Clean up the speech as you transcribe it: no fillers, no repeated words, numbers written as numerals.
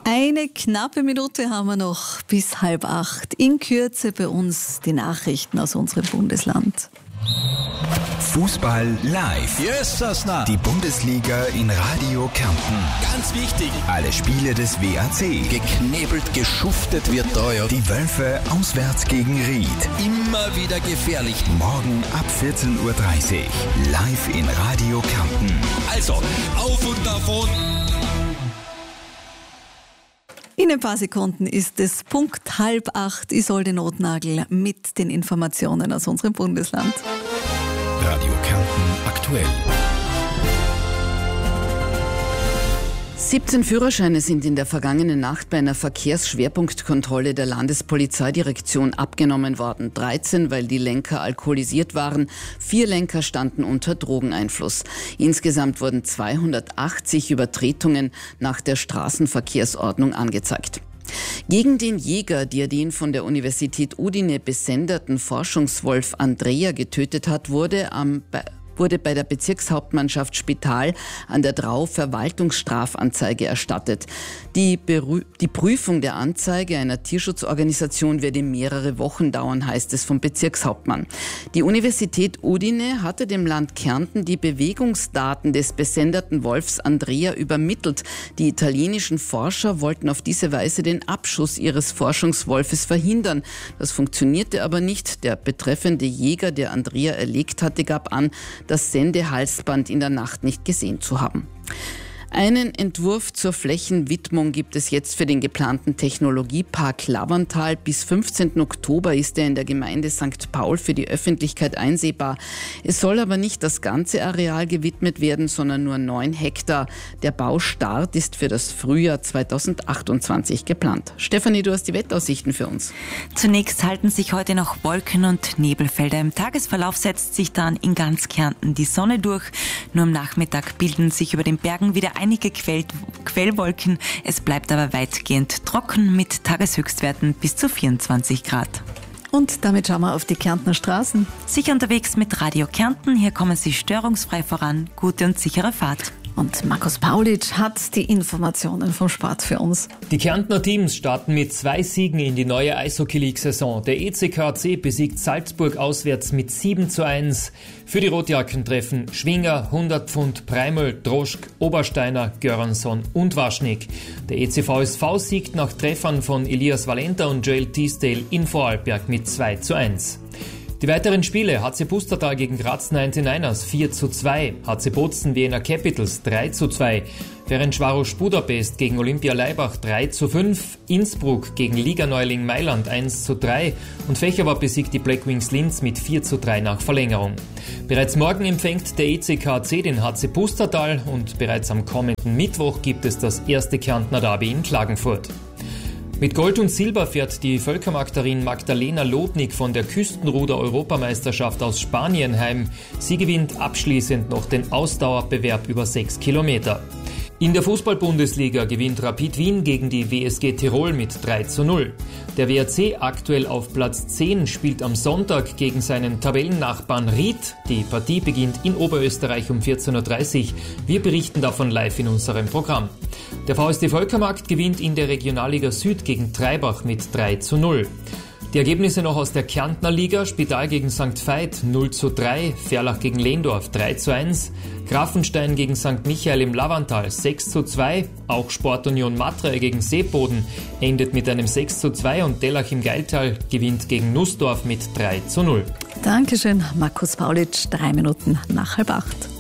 Eine knappe Minute haben wir noch bis 7:30. In Kürze bei uns die Nachrichten aus unserem Bundesland. Fußball live. Yes, Sasna. Die Bundesliga in Radio Kärnten. Ganz wichtig. Alle Spiele des WAC. Geknebelt, geschuftet wird da, ja. Die Wölfe auswärts gegen Ried. Immer wieder gefährlich. Morgen ab 14:30 Uhr. Live in Radio Kärnten. Also, auf und davon. In ein paar Sekunden ist es Punkt 7:30. Isolde Notnagel mit den Informationen aus unserem Bundesland. Radio Kärnten aktuell. 17 Führerscheine sind in der vergangenen Nacht bei einer Verkehrsschwerpunktkontrolle der Landespolizeidirektion abgenommen worden. 13, weil die Lenker alkoholisiert waren. 4 Lenker standen unter Drogeneinfluss. Insgesamt wurden 280 Übertretungen nach der Straßenverkehrsordnung angezeigt. Gegen den Jäger, der den von der Universität Udine besenderten Forschungswolf Andrea getötet hat, wurde bei der Bezirkshauptmannschaft Spital an der Drau Verwaltungsstrafanzeige erstattet. Die Prüfung der Anzeige einer Tierschutzorganisation werde mehrere Wochen dauern, heißt es vom Bezirkshauptmann. Die Universität Udine hatte dem Land Kärnten die Bewegungsdaten des besenderten Wolfs Andrea übermittelt. Die italienischen Forscher wollten auf diese Weise den Abschuss ihres Forschungswolfes verhindern. Das funktionierte aber nicht. Der betreffende Jäger, der Andrea erlegt hatte, gab an, das Sendehalsband in der Nacht nicht gesehen zu haben. Einen Entwurf zur Flächenwidmung gibt es jetzt für den geplanten Technologiepark Lavantal. Bis 15. Oktober ist er in der Gemeinde St. Paul für die Öffentlichkeit einsehbar. Es soll aber nicht das ganze Areal gewidmet werden, sondern nur 9 Hektar. Der Baustart ist für das Frühjahr 2028 geplant. Stefanie, du hast die Wetteraussichten für uns. Zunächst halten sich heute noch Wolken- und Nebelfelder. Im Tagesverlauf setzt sich dann in ganz Kärnten die Sonne durch. Nur am Nachmittag bilden sich über den Bergen wieder einige Quellwolken. Es bleibt aber weitgehend trocken mit Tageshöchstwerten bis zu 24 Grad. Und damit schauen wir auf die Kärntner Straßen. Sicher unterwegs mit Radio Kärnten. Hier kommen Sie störungsfrei voran. Gute und sichere Fahrt. Und Markus Paulitsch hat die Informationen vom Sport für uns. Die Kärntner Teams starten mit 2 Siegen in die neue Eishockey-League-Saison. Der ECKC besiegt Salzburg auswärts mit 7:1. Für die Rotjacken treffen Schwinger, 100 Pfund, Preiml, Droschk, Obersteiner, Göransson und Waschnik. Der ECVSV siegt nach Treffern von Elias Valenta und Joel Teasdale in Vorarlberg mit 2:1. Die weiteren Spiele: HC Pustertal gegen Graz 99ers 4:2, HC Bozen Wiener Capitals 3:2, Ferencváros Budapest gegen Olympia Laibach 3:5, Innsbruck gegen Liga-Neuling Mailand 1:3 und Fächerwar besiegt die Black Wings Linz mit 4:3 nach Verlängerung. Bereits morgen empfängt der ECKC den HC Pustertal und bereits am kommenden Mittwoch gibt es das erste Kärntner Derby in Klagenfurt. Mit Gold und Silber fährt die Völkermakterin Magdalena Lodnik von der Küstenruder-Europameisterschaft aus Spanien heim. Sie gewinnt abschließend noch den Ausdauerbewerb über 6 Kilometer. In der Fußball-Bundesliga gewinnt Rapid Wien gegen die WSG Tirol mit 3:0. Der WAC, aktuell auf Platz 10, spielt am Sonntag gegen seinen Tabellennachbarn Ried. Die Partie beginnt in Oberösterreich um 14:30 Uhr. Wir berichten davon live in unserem Programm. Der VSD Völkermarkt gewinnt in der Regionalliga Süd gegen Treibach mit 3:0. Die Ergebnisse noch aus der Kärntner Liga: Spital gegen St. Veit 0:3, Ferlach gegen Lehndorf 3:1, Grafenstein gegen St. Michael im Lavantal 6:2, auch Sportunion Matrei gegen Seeboden endet mit einem 6:2 und Dellach im Geiltal gewinnt gegen Nussdorf mit 3:0. Dankeschön, Markus Paulitsch, 3 Minuten nach 7:30.